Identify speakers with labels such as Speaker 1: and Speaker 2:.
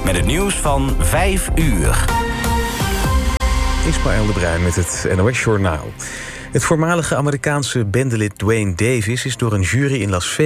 Speaker 1: met het nieuws van 5 uur.
Speaker 2: Ismaël de Bruin met het NOS Journaal. Het voormalige Amerikaanse bendelid Duane Davis is door een jury in Las Vegas